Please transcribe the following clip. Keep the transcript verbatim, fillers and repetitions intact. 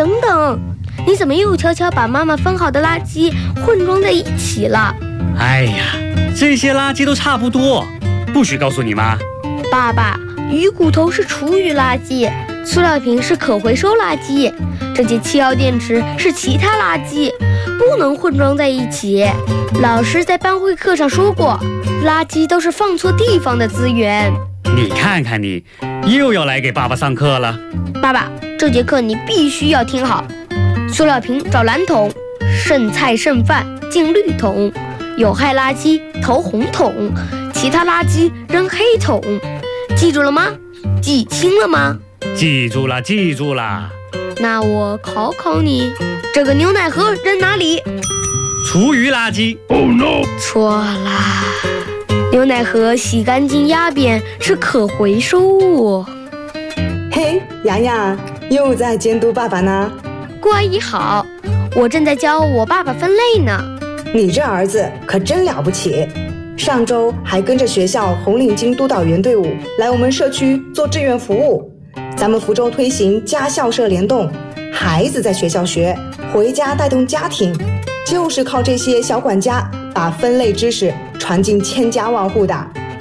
等等，你怎么又悄悄把妈妈分好的垃圾混装在一起了？ 哎呀，这些垃圾都差不多，不许告诉你妈。 爸爸，鱼骨头是厨余垃圾，塑料瓶是可回收垃圾，这节七号电池是其他垃圾，不能混装在一起。老师在班会课上说过，垃圾都是放错地方的资源。 你看看你，又要来给爸爸上课了。 爸爸，这节课你必须要听好。塑料瓶找蓝桶，剩菜剩饭进绿桶，有害垃圾投红桶，其他垃圾扔黑桶。记住了吗？记清了吗？ 记住了，记住了。 那我考考你，这个牛奶盒扔哪里？ 厨余垃圾。 Oh no！ 错啦，牛奶盒洗干净压扁是可回收物。 嘿，洋洋又在监督爸爸呢。 顾阿姨好，我正在教我爸爸分类呢。 你这儿子可真了不起，上周还跟着学校红领巾督导员队伍来我们社区做志愿服务。咱们福州推行家校社联动，孩子在学校学，回家带动家庭，就是靠这些小管家把分类知识传进千家万户的。